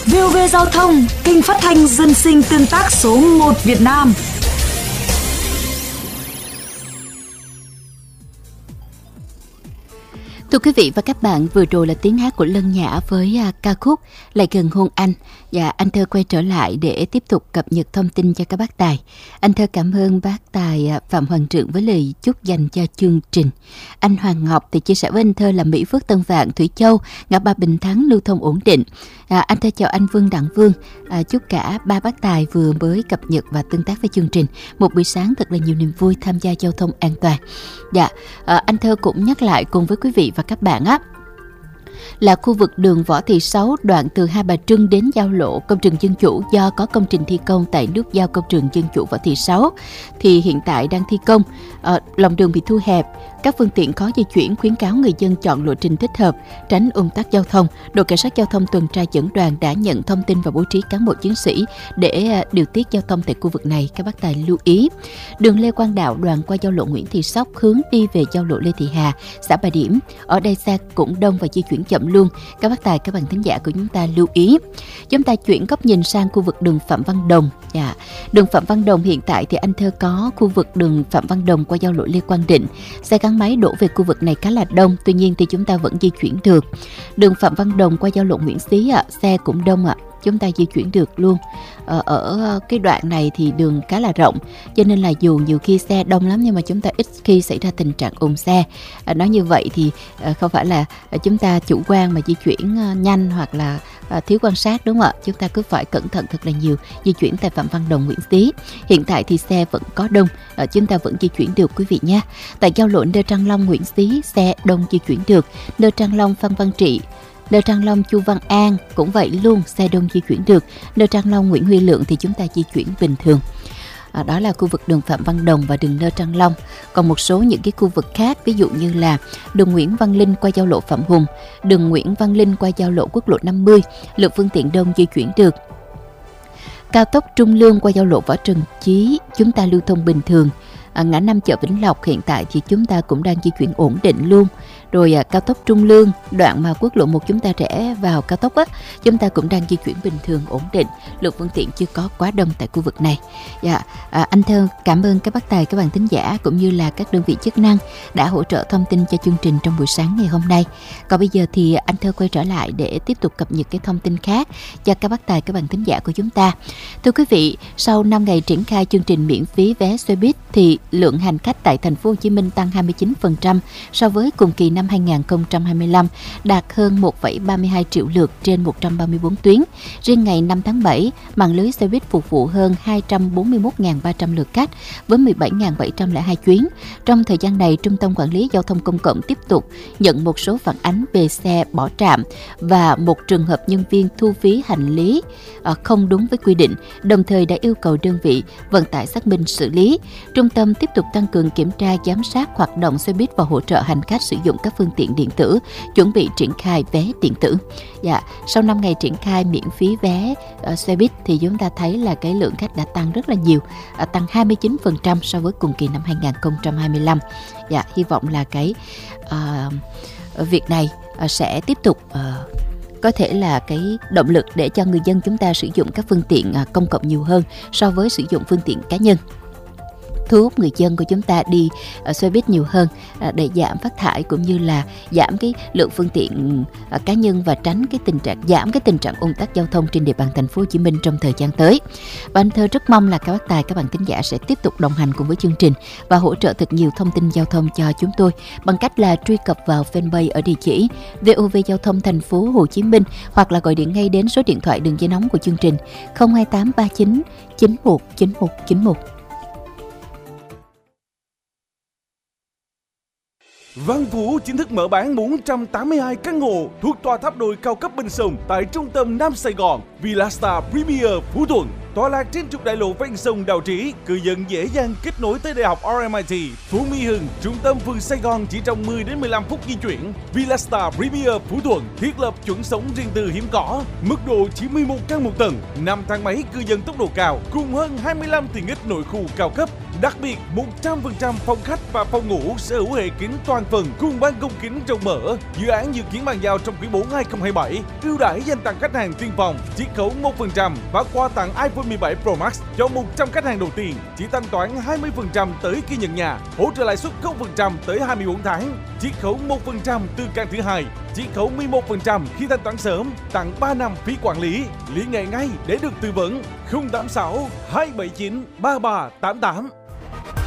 VOV Giao thông, kênh phát thanh dân sinh tương tác số 1 Việt Nam. Thưa quý vị và các bạn, vừa rồi là tiếng hát của Lân Nhã với ca khúc Lại Gần Hôn Anh. Và anh Thơ quay trở lại để tiếp tục cập nhật thông tin cho các bác tài. Anh Thơ cảm ơn bác tài Phạm Hoàng Trượng với lời chúc dành cho chương trình. Anh Hoàng Ngọc thì chia sẻ với anh Thơ là Mỹ Phước, Tân Vạn, Thủy Châu, ngã ba Bình Thắng lưu thông ổn định. Anh Thơ chào anh Vương Đặng Vương, chúc cả ba bác tài vừa mới cập nhật và tương tác với chương trình một buổi sáng thật là nhiều niềm vui, tham gia giao thông an toàn. Dạ, anh Thơ cũng nhắc lại cùng với quý vị và các bạn là khu vực đường Võ Thị Sáu, đoạn từ Hai Bà Trưng đến giao lộ Công trường Dân Chủ, do có công trình thi công tại nút giao Công trường Dân Chủ Võ Thị Sáu thì hiện tại đang thi công, lòng đường bị thu hẹp, các phương tiện khó di chuyển, khuyến cáo người dân chọn lộ trình thích hợp, tránh ùn tắc giao thông. Đội cảnh sát giao thông tuần tra dẫn đoàn đã nhận thông tin và bố trí cán bộ chiến sĩ để điều tiết giao thông tại khu vực này. Các bác tài lưu ý, đường Lê Quang Đạo đoạn qua giao lộ Nguyễn Thị Sóc hướng đi về giao lộ Lê Thị Hà, xã Bà Điểm, ở đây xe cũng đông và di chuyển chậm luôn. Các bác tài, các bạn thính giả của chúng ta lưu ý. Chúng ta chuyển góc nhìn sang khu vực đường Phạm Văn Đồng. Đường Phạm Văn Đồng hiện tại thì anh Thơ có khu vực đường Phạm Văn Đồng qua giao lộ Lê Quang Định, xe gắn máy đổ về khu vực này khá là đông, tuy nhiên thì chúng ta vẫn di chuyển được. Đường Phạm Văn Đồng qua giao lộ Nguyễn Xí xe cũng đông chúng ta di chuyển được luôn. Ở cái đoạn này thì đường khá là rộng, cho nên là dù nhiều khi xe đông lắm nhưng mà chúng ta ít khi xảy ra tình trạng ùn xe. Nói như vậy thì không phải là chúng ta chủ quan mà di chuyển nhanh hoặc là thiếu quan sát, đúng không ạ? Chúng ta cứ phải cẩn thận thật là nhiều. Di chuyển tại Phạm Văn Đồng, Nguyễn Xí hiện tại thì xe vẫn có đông, chúng ta vẫn di chuyển được quý vị nha. Tại giao lộ Nơ Trang Long, Nguyễn Xí xe đông di chuyển được. Nơ Trang Long, Phan Văn Trị, Nơ Trang Long, Chu Văn An cũng vậy luôn, xe đông di chuyển được. Nơ Trang Long, Nguyễn Huy Lượng thì chúng ta di chuyển bình thường. Đó là khu vực đường Phạm Văn Đồng và đường Nơ Trang Long. Còn một số những cái khu vực khác, ví dụ như là đường Nguyễn Văn Linh qua giao lộ Phạm Hùng, đường Nguyễn Văn Linh qua giao lộ quốc lộ 50, lượng phương tiện đông di chuyển được. Cao tốc Trung Lương qua giao lộ Võ Trần Chí chúng ta lưu thông bình thường. Ngã năm chợ Vĩnh Lộc hiện tại thì chúng ta cũng đang di chuyển ổn định luôn. Rồi cao tốc Trung Lương, đoạn mà quốc lộ 1 chúng ta rẽ vào cao tốc chúng ta cũng đang di chuyển bình thường ổn định, lượng phương tiện chưa có quá đông tại khu vực này. Anh Thơ cảm ơn các bác tài, các bạn thính giả cũng như là các đơn vị chức năng đã hỗ trợ thông tin cho chương trình trong buổi sáng ngày hôm nay. Còn bây giờ thì anh Thơ quay trở lại để tiếp tục cập nhật cái thông tin khác cho các bác tài, các bạn thính giả của chúng ta. Thưa quý vị, sau 5 ngày triển khai chương trình miễn phí vé xe buýt thì lượng hành khách tại thành phố Hồ Chí Minh tăng 29% so với cùng kỳ năm 2025, đạt hơn 1,32 triệu lượt trên 134 tuyến. Riêng ngày 5 tháng 7, mạng lưới xe buýt phục vụ hơn 241.300 lượt khách với 17.702 chuyến. Trong thời gian này, Trung tâm Quản lý Giao thông Công cộng tiếp tục nhận một số phản ánh về xe bỏ trạm và một trường hợp nhân viên thu phí hành lý không đúng với quy định, đồng thời đã yêu cầu đơn vị vận tải xác minh xử lý. Trung tâm tiếp tục tăng cường kiểm tra giám sát hoạt động xe buýt và hỗ trợ hành khách sử dụng các phương tiện điện tử, chuẩn bị triển khai vé điện tử. Sau 5 ngày triển khai miễn phí vé xe buýt thì chúng ta thấy là cái lượng khách đã tăng rất là nhiều, tăng 29% so với cùng kỳ năm 2025. Hy vọng là cái việc này sẽ tiếp tục có thể là cái động lực để cho người dân chúng ta sử dụng các phương tiện công cộng nhiều hơn so với sử dụng phương tiện cá nhân. Thu hút người dân của chúng ta đi xe buýt nhiều hơn để giảm phát thải cũng như là giảm cái lượng phương tiện cá nhân và tránh cái giảm cái tình trạng ùn tắc giao thông trên địa bàn thành phố Hồ Chí Minh trong thời gian tới. Và anh Thơ rất mong là các bác tài, các bạn thính giả sẽ tiếp tục đồng hành cùng với chương trình và hỗ trợ thật nhiều thông tin giao thông cho chúng tôi bằng cách là truy cập vào fanpage ở địa chỉ VOV Giao thông thành phố Hồ Chí Minh hoặc là gọi điện ngay đến số điện thoại đường dây nóng của chương trình 02839 919191. Văn Phú chính thức mở bán 482 căn hộ thuộc tòa tháp đôi cao cấp bên sông tại trung tâm Nam Sài Gòn, Villastar Premier Phú Thuận. Tọa lạc trên trục đại lộ ven sông Đào Trĩ, cư dân dễ dàng kết nối tới Đại học RMIT, Phú Mỹ Hưng, trung tâm phường Sài Gòn chỉ trong 10 đến 15 phút di chuyển. Villastar Premier Phú Thuận thiết lập chuẩn sống riêng tư hiếm có, mức độ chỉ 11 căn một tầng, 5 thang máy cư dân tốc độ cao cùng hơn 25 tiện ích nội khu cao cấp, Đặc biệt, 100% phòng khách và phòng ngủ sở hữu hệ kính toàn phần cùng ban công kính rộng mở. Dự án dự kiến bàn giao trong quý 4 2027. Ưu đãi dành tặng khách hàng tiên phòng, chiết khấu 1% và quà tặng iPhone 17 Pro Max cho 100 khách hàng đầu tiên. Chỉ thanh toán 20% tới khi nhận nhà, hỗ trợ lãi suất 0% tới 24 tháng, chiết khấu 1% từ căn thứ hai, chiết khấu 11% khi thanh toán sớm, tặng 3 năm phí quản lý. Liên hệ ngay để được tư vấn. 086 279 3388.